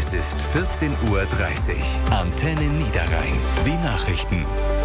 Es ist 14:30 Uhr. Antenne Niederrhein. Die Nachrichten.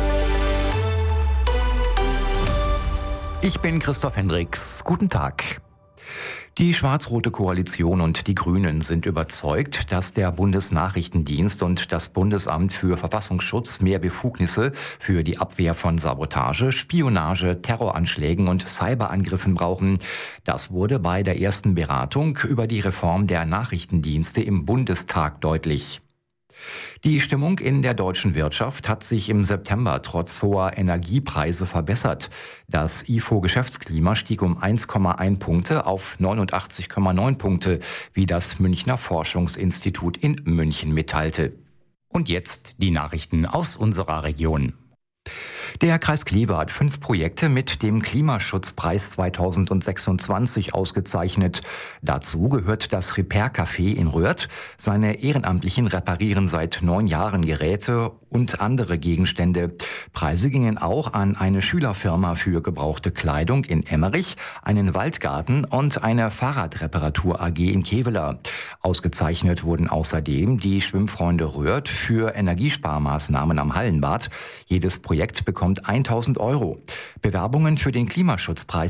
Ich bin Christoph Hendricks. Guten Tag. Die schwarz-rote Koalition und die Grünen sind überzeugt, dass der Bundesnachrichtendienst und das Bundesamt für Verfassungsschutz mehr Befugnisse für die Abwehr von Sabotage, Spionage, Terroranschlägen und Cyberangriffen brauchen. Das wurde bei der ersten Beratung über die Reform der Nachrichtendienste im Bundestag deutlich. Die Stimmung in der deutschen Wirtschaft hat sich im September trotz hoher Energiepreise verbessert. Das IFO-Geschäftsklima stieg um 1,1 Punkte auf 89,9 Punkte, wie das Münchner Forschungsinstitut in München mitteilte. Und jetzt die Nachrichten aus unserer Region. Der Kreis Kleve hat 5 Projekte mit dem Klimaschutzpreis 2026 ausgezeichnet. Dazu gehört das Repair-Café in Röhrd. Seine Ehrenamtlichen reparieren seit 9 Jahren Geräte und andere Gegenstände. Preise gingen auch an eine Schülerfirma für gebrauchte Kleidung in Emmerich, einen Waldgarten und eine Fahrradreparatur AG in Kevela. Ausgezeichnet wurden außerdem die Schwimmfreunde Röhrd für Energiesparmaßnahmen am Hallenbad. Jedes Projekt bekommt 1.000 Euro. Bewerbungen für den Klimaschutzpreis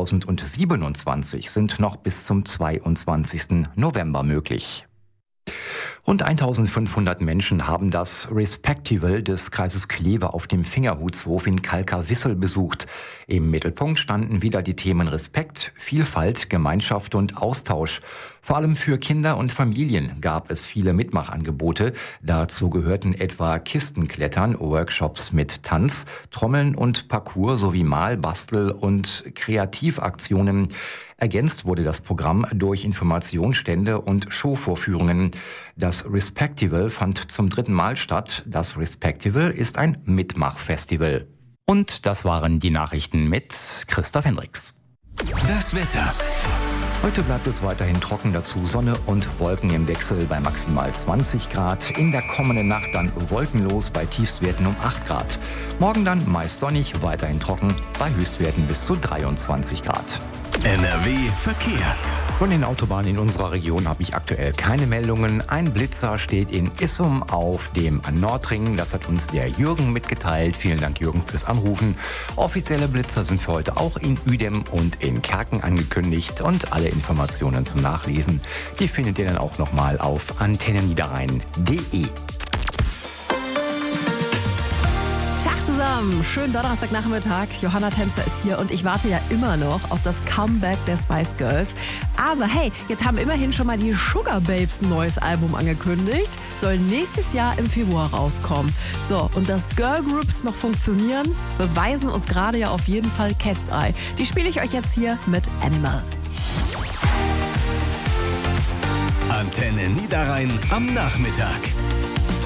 2027 sind noch bis zum 22. November möglich. Rund 1.500 Menschen haben das Respectival des Kreises Kleve auf dem Fingerhutshof in Kalkar-Wissel besucht. Im Mittelpunkt standen wieder die Themen Respekt, Vielfalt, Gemeinschaft und Austausch. Vor allem für Kinder und Familien gab es viele Mitmachangebote. Dazu gehörten etwa Kistenklettern, Workshops mit Tanz, Trommeln und Parcours sowie Mal-, Bastel- und Kreativaktionen. Ergänzt wurde das Programm durch Informationsstände und Showvorführungen. Das Respectival fand zum 3. Mal statt. Das Respectival ist ein Mitmachfestival. Und das waren die Nachrichten mit Christoph Hendricks. Das Wetter. Heute bleibt es weiterhin trocken, dazu Sonne und Wolken im Wechsel bei maximal 20 Grad. In der kommenden Nacht dann wolkenlos bei Tiefstwerten um 8 Grad. Morgen dann meist sonnig, weiterhin trocken bei Höchstwerten bis zu 23 Grad. NRW Verkehr. Von den Autobahnen in unserer Region habe ich aktuell keine Meldungen. Ein Blitzer steht in Issum auf dem Nordring. Das hat uns der Jürgen mitgeteilt. Vielen Dank, Jürgen, fürs Anrufen. Offizielle Blitzer sind für heute auch in Uedem und in Kerken angekündigt. Und alle Informationen zum Nachlesen, die findet ihr dann auch nochmal auf antenneniederrhein.de. Zusammen, schönen Donnerstagnachmittag. Johanna Tänzer ist hier und ich warte ja immer noch auf das Comeback der Spice Girls. Aber hey, jetzt haben immerhin schon mal die Sugar Babes ein neues Album angekündigt. Soll nächstes Jahr im Februar rauskommen. So, und dass Girl Groups noch funktionieren, beweisen uns gerade ja auf jeden Fall Cat's Eye. Die spiele ich euch jetzt hier mit Animal. Antenne Niederrhein am Nachmittag.